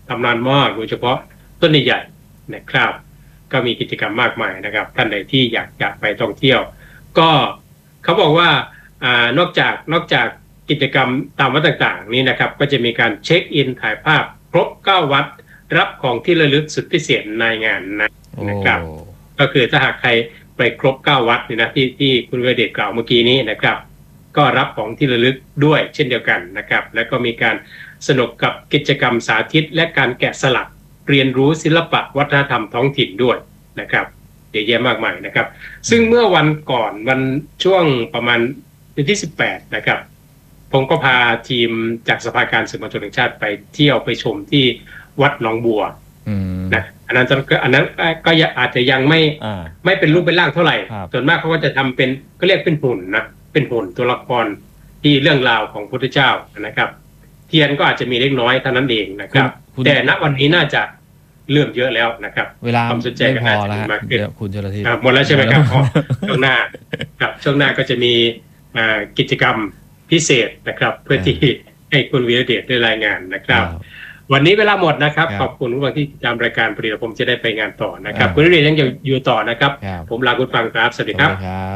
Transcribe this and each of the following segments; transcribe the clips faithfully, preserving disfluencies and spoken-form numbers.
ตำนานมากโดยเฉพาะต้นใหญ่ๆนะครับก็มีกิจกรรมมากมายนะครับท่านใดที่อยากจะไปท่องเที่ยวก็เขาบอกว่าอ่านอกจากนอกจากกิจกรรมตามวัดต่างๆนี้นะครับก็จะมีการเช็คอินถ่ายภาพครบเก้าวัดรับของที่ระลึกสุดพิเศษในงานนะครับก็คือถ้าหากใครไปครบเก้าวัดนี่นะที่ที่คุณวิเดชกล่าวเมื่อกี้นี้นะครับก็รับของที่ระลึกด้วยเช่นเดียวกันนะครับแล้วก็มีการสนุกกับกิจกรรมสาธิตและการแกะสลักเรียนรู้ศิลปะวัฒนธรรมท้องถิ่นด้วยนะครับเยอะแยะมากมายนะครับซึ่งเมื่อวันก่อนวันช่วงประมาณวันที่สิบแปดนะครับผมก็พาทีมจากสภาการสื่อมวลชนแห่งชาติไปเที่ยวไปชมที่วัดหนองบัวนะอันนั้นอันนั้นก็อาจจะยังไม่ไม่เป็นรูปเป็นร่างเท่าไหร่ส่วนมากเขาก็จะทำเป็นก็เรียกเป็นหุ่นนะเป็นหุ่นตัวละครที่เรื่องราวของพุทธเจ้านะครับเทียนก็อาจจะมีเล็กน้อยเท่านั้นเองนะครับแต่ณวันนี้น่าจะเริ่มเยอะแล้วนะครับเวลาความสนใจก็อาจจะมากขึ้นคุณชลธีหมดแล้วใช่ไหมครับช่วงหน้าครับช่วงหน้าก็จะมีกิจกรรมพิเศษนะครับเพื่อที่ให้คุณวีรเดชได้รายงานนะครับวันนี้เวลาหมดนะครับขอบคุณทุกท่านที่ติดตามรายการพอดีผมจะได้ไปงานต่อนะครับคุณวีรเดชยังอยู่ต่อนะครับผมลาคุณฟังครับสวัสดีครับ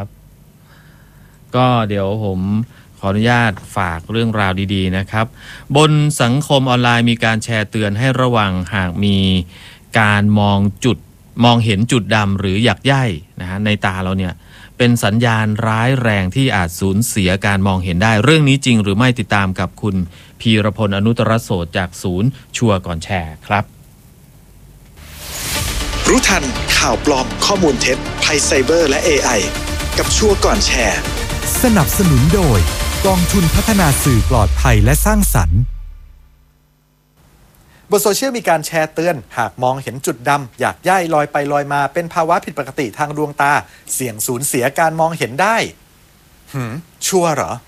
ก็เดี๋ยวผมขออนุญาตฝากเรื่องราวดีๆนะครับบนสังคมออนไลน์มีการแชร์เตือนให้ระวังหากมีการมองจุดมองเห็นจุดดำหรือหยักใยนะฮะในตาเราเนี่ยเป็นสัญญาณร้ายแรงที่อาจสูญเสียการมองเห็นได้เรื่องนี้จริงหรือไม่ติดตามกับคุณพีรพลอนุตรโสตจากศูนย์ชัวร์ก่อนแชร์ครับรู้ทันข่าวปลอมข้อมูลเท็จภัยไซเบอร์และ เอ ไอ กับชัวร์ก่อนแชร์สนับสนุนโดยกองทุนพัฒนาสื่อปลอดภัยและสร้างสรรค์บนโซเชียลมีการแชร์เตือนหากมองเห็นจุดดำหยากใยลอยไปลอยมาเป็นภาวะผิดปกติทางดวงตาเสี่ยงสูญเสียการมองเห็นได้หืมชัวร์เหรอ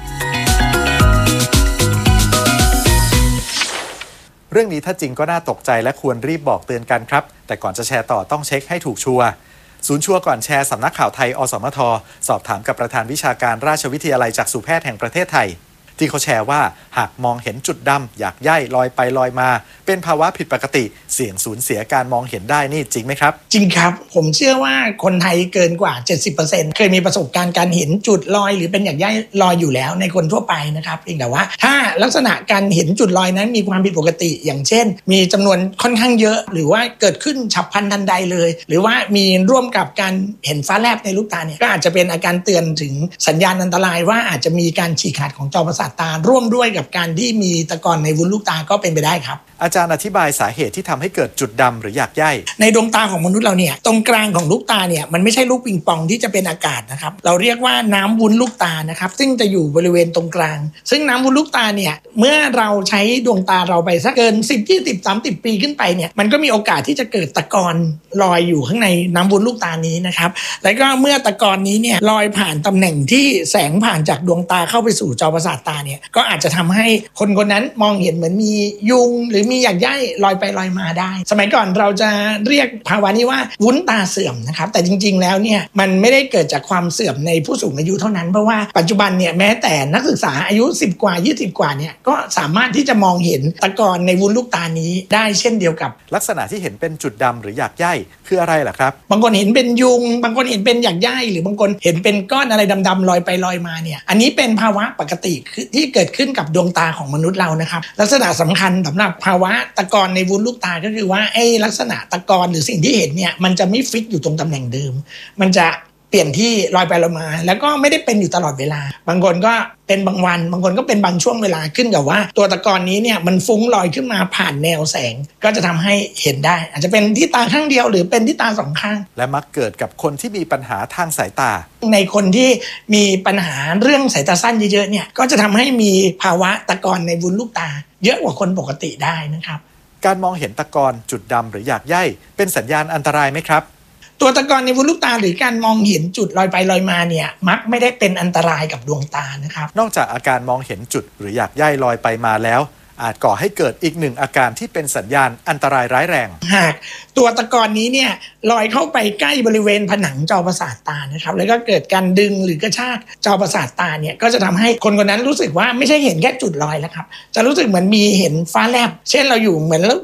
เรื่องนี้ถ้าจริงก็น่าตกใจและควรรีบบอกเตือนกันครับแต่ก่อนจะแชร์ต่อต้องเช็คให้ถูกชัวร์ศูนย์ชัวร์ก่อนแชร์สำนักข่าวไทยอสมทสอบถามกับประธานวิชาการราชวิทยาลัยจักษุแพทย์แห่งประเทศไทยที่เขาแชร์ว่าหากมองเห็นจุดดำหยากใยลอยไปลอยมาเป็นภาวะผิดปกติเสี่ยงสูญเสียการมองเห็นได้นี่จริงไหมครับจริงครับผมเชื่อว่าคนไทยเกินกว่า เจ็ดสิบเปอร์เซ็นต์ เคยมีประสบการณ์การเห็นจุดลอยหรือเป็นหยากใยลอยอยู่แล้วในคนทั่วไปนะครับเพียงแต่ว่าถ้าลักษณะการเห็นจุดลอยนั้นมีความผิดปกติอย่างเช่นมีจำนวนค่อนข้างเยอะหรือว่าเกิดขึ้นฉับพลันทันใดเลยหรือว่ามีร่วมกับการเห็นฟ้าแลบในลูกตาเนี่ยก็อาจจะเป็นอาการเตือนถึงสัญญาณอันตรายว่าอาจจะมีการฉีกขาดของจอประสาทตาร่วมด้วยกับการที่มีตะกอนในวุ้นลูกตาก็เป็นไปได้ครับอาจารย์อธิบายสาเหตุที่ทำให้เกิดจุดดำหรือหยากใยในดวงตาของมนุษย์เราเนี่ยตรงกลางของลูกตาเนี่ยมันไม่ใช่ลูกปิงปองที่จะเป็นอากาศนะครับเราเรียกว่าน้ำวุ้นลูกตานะครับซึ่งจะอยู่บริเวณตรงกลางซึ่งน้ำวุ้นลูกตาเนี่ยเมื่อเราใช้ดวงตาเราไปสักเกินสิบ ยี่สิบ สามสิบปีขึ้นไปเนี่ยมันก็มีโอกาสที่จะเกิดตะกอนลอยอยู่ข้างในน้ำวุ้นลูกตานี้นะครับแล้วก็เมื่อตะกอนนี้เนี่ยลอยผ่านตำแหน่งที่แสงผ่านจากดวงตาเข้าไปสู่จอประสาทตาเนี่ยก็อาจจะทำให้คนคนนั้นมองเห็นเหมือนมียุงหรือมีหยากใยลอยไปลอยมาได้สมัยก่อนเราจะเรียกภาวะนี้ว่าวุ้นตาเสื่อมนะครับแต่จริงๆแล้วเนี่ยมันไม่ได้เกิดจากความเสื่อมในผู้สูงอายุเท่านั้นเพราะว่าปัจจุบันเนี่ยแม้แต่นักศึกษาอายุสิบกว่ายี่สิบกว่าเนี่ยก็สามารถที่จะมองเห็นตะกอนในวุ้นลูกตานี้ได้เช่นเดียวกับลักษณะที่เห็นเป็นจุดดำหรือหยากใยคืออะไรล่ะครับบางคนเห็นเป็นยุงบางคนเห็นเป็นหยากใยหรือบางคนเห็นเป็นก้อนอะไรดำๆลอยไปลอยมาเนี่ยอันนี้เป็นภาวะปกติที่เกิดขึ้นกับดวงตาของมนุษย์เรานะครับลักษณะสำคัญสำหรับภาวะตะกอนในวุ้นลูกตาก็คือว่าไอ้ลักษณะตะกอนหรือสิ่งที่เห็นเนี่ยมันจะไม่ฟิกอยู่ตรงตำแหน่งเดิมมันจะเปลี่ยนที่ลอยไปลอยมาแล้วก็ไม่ได้เป็นอยู่ตลอดเวลาบางคนก็เป็นบางวันบางคนก็เป็นบางช่วงเวลาขึ้นกับว่าตัวตะกอนนี้เนี่ยมันฟุ้งลอยขึ้นมาผ่านแนวแสงก็จะทำให้เห็นได้อาจจะเป็นที่ตาข้างเดียวหรือเป็นที่ตาสองข้างและมักเกิดกับคนที่มีปัญหาทางสายตาในคนที่มีปัญหาเรื่องสายตาสั้นเยอะๆเนี่ยก็จะทำให้มีภาวะตะกอนในวุ้นลูกตาเยอะกว่าคนปกติได้นะครับการมองเห็นตะกอนจุดดำหรือหยากใยเป็นสัญญาณอันตรายไหมครับตัวตะกอนในวุ้นลูกตาหรือการมองเห็นจุดลอยไปลอยมาเนี่ยมักไม่ได้เป็นอันตรายกับดวงตานะครับนอกจากอาการมองเห็นจุดหรือหยากใยลอยไปมาแล้วอาจก่อให้เกิดอีกหนึ่งอาการที่เป็นสัญญาณอันตรายร้ายแรงหากตัวตะกอนนี้เนี่ยลอยเข้าไปใกล้บริเวณผนังจอประสาทตานะครับแล้วก็เกิดการดึงหรือกระชากจอประสาทตาเนี่ยก็จะทำให้คนคนนั้นรู้สึกว่าไม่ใช่เห็นแค่จุดลอยแล้วครับจะรู้สึกเหมือนมีเห็นฟ้าแลบเช่นเราอยู่เหมือน